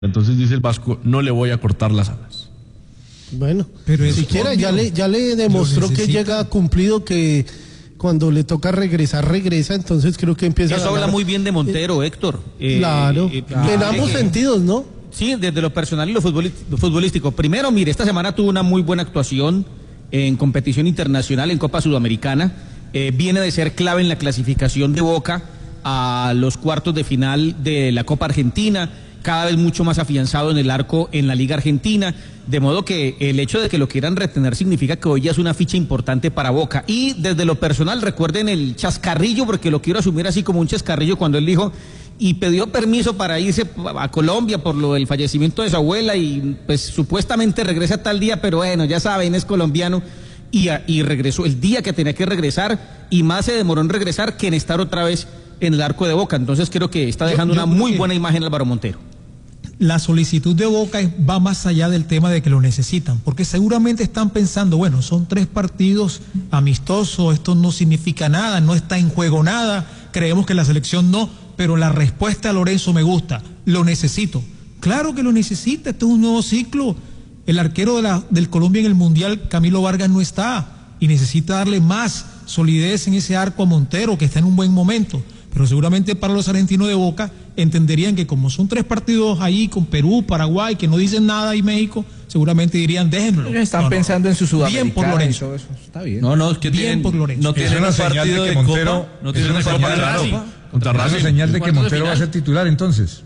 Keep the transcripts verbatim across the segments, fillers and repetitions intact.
Entonces dice el Vasco, no le voy a cortar las alas. Bueno, pero ni siquiera ya le, ya le demostró que llega cumplido, que cuando le toca regresar, regresa, entonces creo que empieza Eso a ganar. habla muy bien de Montero, eh, Héctor. Eh, claro, eh, claro, en ambos eh, sentidos, ¿no? Sí, desde lo personal y lo futbolístico. Primero, mire, esta semana tuvo una muy buena actuación en competición internacional, en Copa Sudamericana. Eh, viene de ser clave en la clasificación de Boca a los cuartos de final de la Copa Argentina, cada vez mucho más afianzado en el arco en la Liga Argentina, de modo que el hecho de que lo quieran retener significa que hoy ya es una ficha importante para Boca. Y desde lo personal, recuerden el chascarrillo, porque lo quiero asumir así como un chascarrillo, cuando él dijo y pidió permiso para irse a Colombia por lo del fallecimiento de su abuela y pues supuestamente regresa tal día, pero bueno, ya saben, es colombiano. Y, a, y regresó el día que tenía que regresar, y más se demoró en regresar que en estar otra vez en el arco de Boca. Entonces creo que está dejando yo, yo una muy buena imagen Álvaro Montero. La solicitud de Boca va más allá del tema de que lo necesitan, porque seguramente están pensando, bueno, son tres partidos amistosos, esto no significa nada, no está en juego nada, creemos que la selección no, pero la respuesta a Lorenzo me gusta, lo necesito. Claro que lo necesita, este es un nuevo ciclo. El arquero de la, del Colombia en el Mundial, Camilo Vargas, no está y necesita darle más solidez en ese arco a Montero, que está en un buen momento. Pero seguramente para los argentinos de Boca entenderían que como son tres partidos ahí con Perú, Paraguay, que no dicen nada, y México, seguramente dirían déjenlo. Están no, pensando no. en su Sudamericana. Bien por Lorenzo. Eso, está bien. No, no, es que bien tienen, por Lorenzo. no tienen un partido de, de Montero, Copa, no tienen una señal de Racing. Contra Racing. Es señal de que Montero va a ser titular entonces.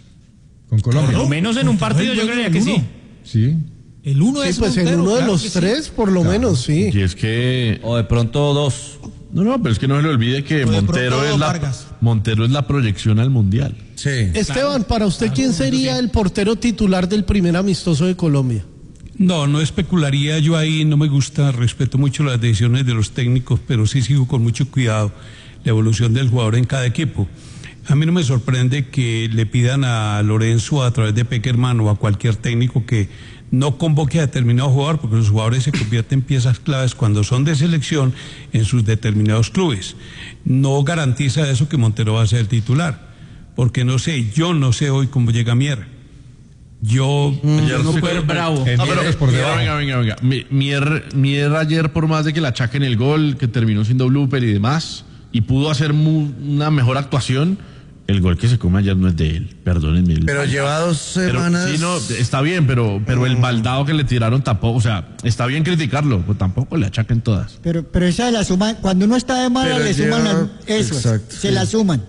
Con Colombia. Por lo menos en un partido yo creía que sí. Sí. El uno sí, es pues Montero, en uno de claro los tres, sí. Por lo claro. menos, sí. Y es que... O de pronto dos. No, no, pero es que no se le olvide que Montero es, la, Montero es la proyección al Mundial. Sí. Esteban, para usted, claro, ¿quién sería el portero titular del primer amistoso de Colombia? No, no especularía yo ahí, no me gusta, respeto mucho las decisiones de los técnicos, pero sí sigo con mucho cuidado la evolución del jugador en cada equipo. A mí no me sorprende que le pidan a Lorenzo a través de Peckerman o a cualquier técnico que no convoque a determinado jugador, porque los jugadores se convierten en piezas claves cuando son de selección en sus determinados clubes. No garantiza eso que Montero va a ser el titular, porque no sé, yo no sé hoy cómo llega Mier. Yo, mm, yo no súper bravo. No, pero, es por debajo. Venga, venga, venga. Mier, Mier ayer, por más de que la achaquen el gol, que terminó siendo blooper y demás, y pudo hacer muy, una mejor actuación, el gol que se come ayer no es de él, perdónenme. Pero lleva dos semanas. Pero, sí, no, está bien, pero, pero el baldado que le tiraron tampoco, o sea, está bien criticarlo, pues tampoco le achaquen todas. Pero, pero esa la suman, cuando uno está de mala le lleva, suman eso, exacto, se sí. la suman.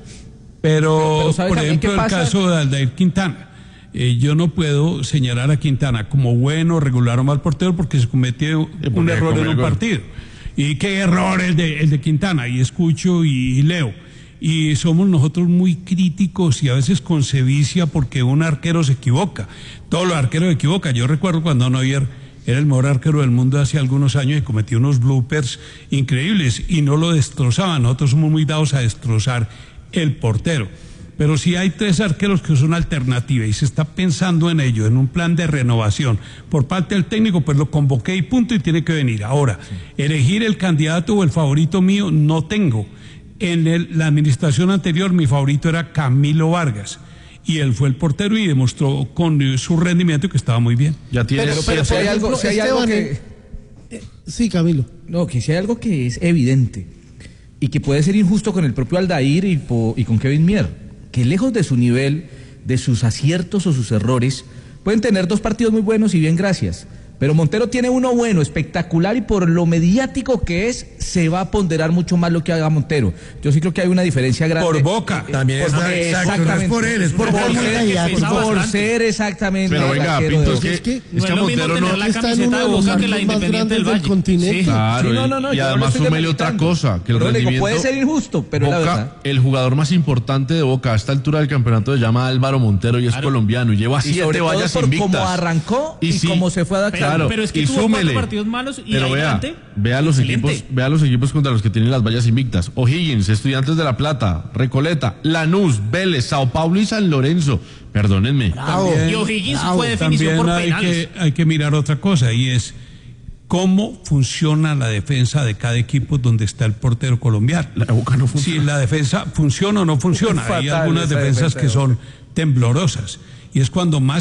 Pero, pero por ejemplo, el caso de Aldair Quintana, eh, yo no puedo señalar a Quintana como bueno, regular o mal portero porque se cometió un error en un partido. ¿Y qué error el de, el de Quintana? Y escucho y, y leo. Y somos nosotros muy críticos y a veces con sevicia porque un arquero se equivoca. Todos los arqueros se equivocan. Yo recuerdo cuando Neuer era el mejor arquero del mundo hace algunos años y cometió unos bloopers increíbles y no lo destrozaban. Nosotros somos muy dados a destrozar el portero. Pero si hay tres arqueros que son alternativa y se está pensando en ello, en un plan de renovación por parte del técnico, pues lo convoqué y punto, y tiene que venir. Ahora, sí. Elegir el candidato o el favorito mío no tengo. En el, la administración anterior mi favorito era Camilo Vargas y él fue el portero y demostró con eh, su rendimiento que estaba muy bien. Ya tiene, pero, pero, pero si hay algo, si hay algo que eh, sí, Camilo. No, que si hay algo que es evidente y que puede ser injusto con el propio Aldair y, po, y con Kevin Mier, que lejos de su nivel, de sus aciertos o sus errores, pueden tener dos partidos muy buenos y bien, gracias. Pero Montero tiene uno bueno, espectacular, y por lo mediático que es, se va a ponderar mucho más lo que haga Montero. Yo sí creo que hay una diferencia grande. Por Boca. Eh, También por, está, exacto, no es por él, es por, por, por, ser, por ser exactamente. Pero venga, Pinto, es que, es que, es que Montero no la camiseta de Boca que la Independiente del Valle. Continente. Sí. Claro, sí, no, no, no, y además no súmele otra cosa, que el pero rendimiento, puede ser injusto, pero Boca, la verdad. El jugador más importante de Boca a esta altura del campeonato se llama Álvaro Montero y es claro. colombiano, y lleva y siete vallas invictas. Como arrancó y, y cómo se fue adaptando. Pero es que tuvo cuatro partidos malos y pero vea, vea los excelente. equipos, vea los equipos contra los que tienen las vallas invictas. O'Higgins, Estudiantes de La Plata, Recoleta, Lanús, Vélez, Sao Paulo y San Lorenzo. Perdónenme. También, y O'Higgins fue definición por hay penales. Que, hay que mirar otra cosa, y es cómo funciona la defensa de cada equipo donde está el portero colombiano. La Boca no funciona. Si la defensa funciona o no funciona. Hay algunas defensas que son temblorosas. y es cuando más